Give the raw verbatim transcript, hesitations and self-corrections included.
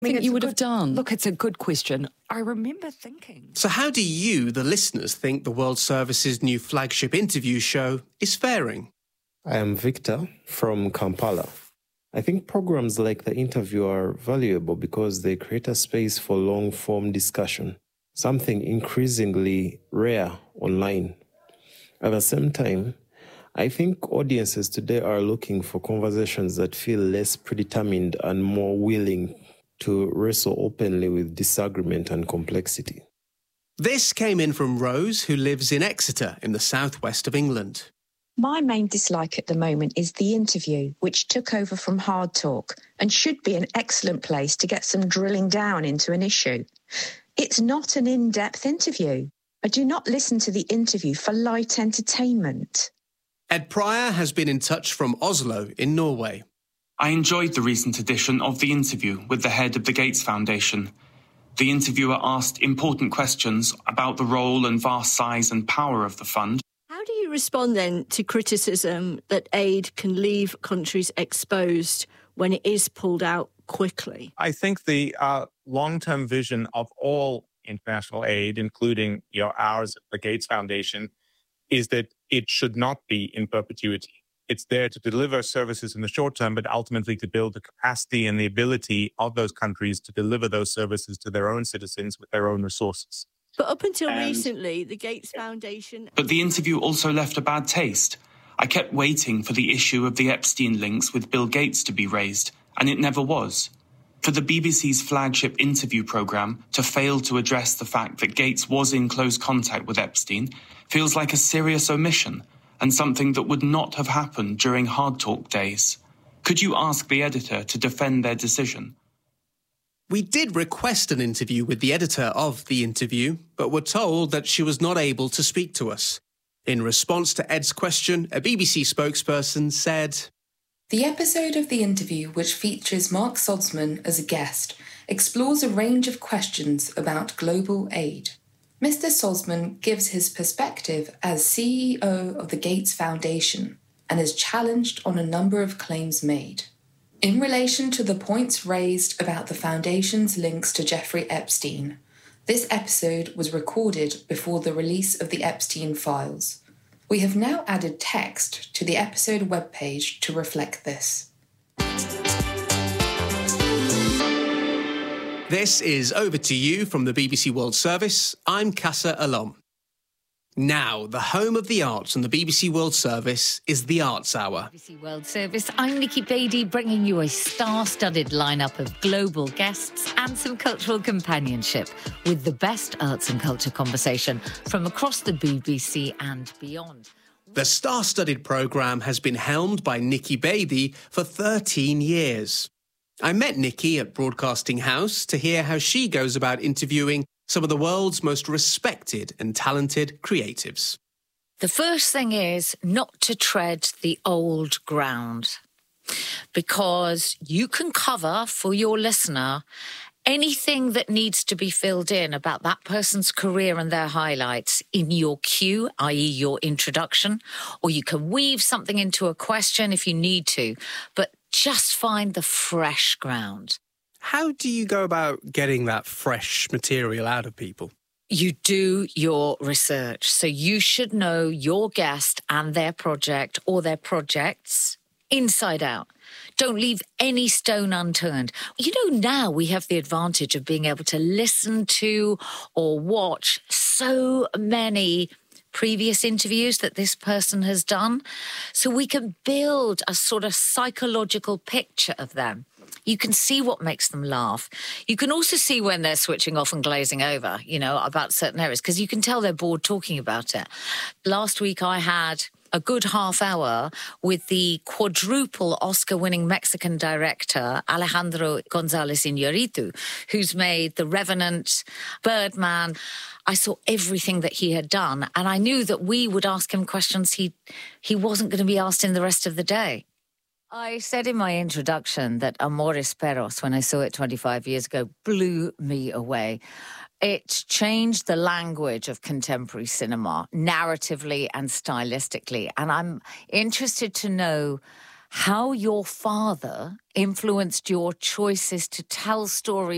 I mean, think you would good, have done? Look, it's a good question. I remember thinking. So how do you, the listeners, think the World Service's new flagship interview show is faring? I am Victor from Kampala. I think programs like The Interview are valuable because they create a space for long-form discussion, something increasingly rare online. At the same time, I think audiences today are looking for conversations that feel less predetermined and more willing to wrestle openly with disagreement and complexity. This came in from Rose, who lives in Exeter in the southwest of England. My main dislike at the moment is The Interview, which took over from Hard Talk and should be an excellent place to get some drilling down into an issue. It's not an in-depth interview. I do not listen to The Interview for light entertainment. Ed Pryor has been in touch from Oslo in Norway. I enjoyed the recent edition of The Interview with the head of the Gates Foundation. The interviewer asked important questions about the role and vast size and power of the fund. How do you respond then to criticism that aid can leave countries exposed when it is pulled out quickly? I think the uh, long-term vision of all international aid, including you know, ours at the Gates Foundation, is that it should not be in perpetuity. It's there to deliver services in the short term, but ultimately to build the capacity and the ability of those countries to deliver those services to their own citizens with their own resources. But up until And- recently, the Gates Foundation... But the interview also left a bad taste. I kept waiting for the issue of the Epstein links with Bill Gates to be raised, and it never was. For the B B C's flagship interview programme to fail to address the fact that Gates was in close contact with Epstein feels like a serious omission and something that would not have happened during Hard Talk days. Could you ask the editor to defend their decision? We did request an interview with the editor of The Interview, but were told that she was not able to speak to us. In response to Ed's question, a B B C spokesperson said, The episode of The Interview, which features Mark Salzman as a guest, explores a range of questions about global aid. Mister Salzman gives his perspective as C E O of the Gates Foundation and is challenged on a number of claims made. In relation to the points raised about the Foundation's links to Jeffrey Epstein, this episode was recorded before the release of the Epstein files. We have now added text to the episode webpage to reflect this. This is Over to You from the B B C World Service. I'm Casa Alom. Now, the home of the arts on the B B C World Service is the Arts Hour. B B C World Service, I'm Nikki Beattie, bringing you a star-studded lineup of global guests and some cultural companionship with the best arts and culture conversation from across the B B C and beyond. The star-studded programme has been helmed by Nikki Beattie for thirteen years. I met Nikki at Broadcasting House to hear how she goes about interviewing some of the world's most respected and talented creatives. The first thing is not to tread the old ground, because you can cover for your listener anything that needs to be filled in about that person's career and their highlights in your cue, that is your introduction, or you can weave something into a question if you need to, but just find the fresh ground. How do you go about getting that fresh material out of people? You do your research. So you should know your guest and their project or their projects inside out. Don't leave any stone unturned. You know, now we have the advantage of being able to listen to or watch so many previous interviews that this person has done. So we can build a sort of psychological picture of them. You can see what makes them laugh. You can also see when they're switching off and glazing over, you know, about certain areas, because you can tell they're bored talking about it. Last week I had a good half hour with the quadruple Oscar-winning Mexican director Alejandro González Iñárritu, who's made The Revenant, Birdman. I saw everything that he had done, and I knew that we would ask him questions he he wasn't going to be asked in the rest of the day. I said in my introduction that Amores Perros, when I saw it twenty-five years ago, blew me away. It changed the language of contemporary cinema, narratively and stylistically. And I'm interested to know how your father influenced your choices to tell stories